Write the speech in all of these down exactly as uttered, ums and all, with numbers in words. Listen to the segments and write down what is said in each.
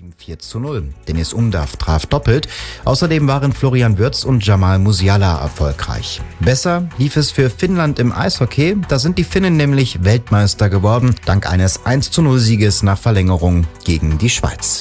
ging vier zu null. Deniz Undav traf doppelt. Außerdem waren Florian Würz und Jamal Musiala erfolgreich. Besser lief es für Finnland im Eishockey. Da sind die Finnen nämlich Weltmeister geworden, dank eines eins zu null Sieges nach Verlängerung gegen die Schweiz.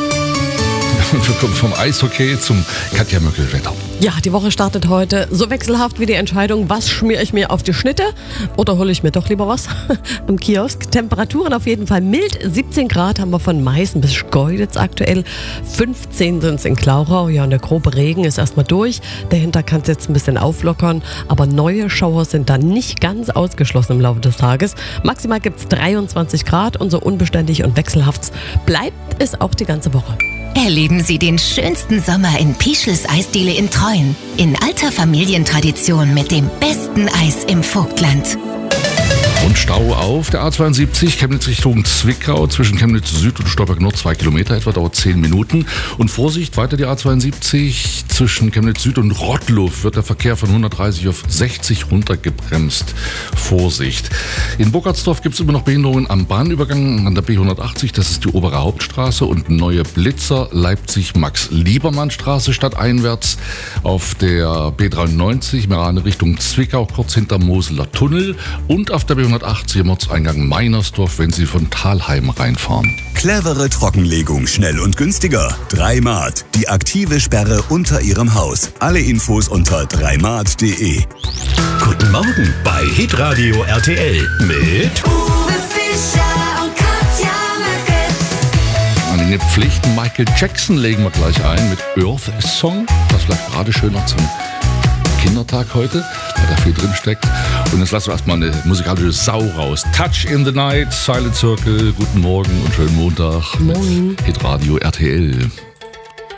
Wir kommen vom Eishockey zum Katja Möckel-Wetter. Ja, die Woche startet heute so wechselhaft wie die Entscheidung, was schmiere ich mir auf die Schnitte oder hole ich mir doch lieber was am Kiosk. Temperaturen auf jeden Fall mild, siebzehn Grad haben wir von Meißen bis Schkeuditz aktuell, fünfzehn sind es in Klauchau. Ja, und der grobe Regen ist erstmal durch, dahinter kann es jetzt ein bisschen auflockern, aber neue Schauer sind dann nicht ganz ausgeschlossen im Laufe des Tages. Maximal gibt es dreiundzwanzig Grad und so unbeständig und wechselhaft bleibt es auch die ganze Woche. Erleben Sie den schönsten Sommer in Pischels Eisdiele in Treuen. In alter Familientradition mit dem besten Eis im Vogtland. Und Stau auf der A zweiundsiebzig, Chemnitz Richtung Zwickau, zwischen Chemnitz Süd und Stolberg Nord, zwei Kilometer etwa, dauert zehn Minuten. Und Vorsicht, weiter die A zweiundsiebzig, zwischen Chemnitz Süd und Rottluff wird der Verkehr von hundertdreißig auf sechzig runtergebremst. Vorsicht. In Burgartsdorf gibt es immer noch Behinderungen am Bahnübergang an der B hundertachtzig, das ist die obere Hauptstraße, und neue Blitzer Leipzig-Max-Liebermann-Straße stadteinwärts auf der B dreiundneunzig, Merane Richtung Zwickau, kurz hinter Moseler Tunnel, und auf der B hundertachtzig im Ortseingang Meinersdorf, wenn Sie von Thalheim reinfahren. Clevere Trockenlegung, schnell und günstiger. Dreimat, die aktive Sperre unter Ihrem Haus. Alle Infos unter dreimat punkt de. Guten Morgen bei Hitradio R T L mit Uwe Fischer und Katja Möckel. An den Pflichten Michael Jackson legen wir gleich ein mit Earth Song. Das vielleicht gerade schöner zum Kindertag heute, weil da viel drin steckt. Und jetzt lassen wir erstmal eine musikalische Sau raus. Touch in the Night, Silent Circle, guten Morgen und schönen Montag. Moin. Mit Hitradio R T L.